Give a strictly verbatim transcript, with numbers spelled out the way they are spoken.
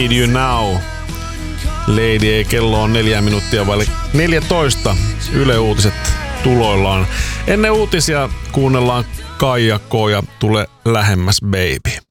Need You Now. Lady, ei kello on neljä minuuttia vaille neljätoista. Yle Uutiset tuloillaan. Ennen uutisia kuunnellaan Kaija K ja Tule lähemmäs baby.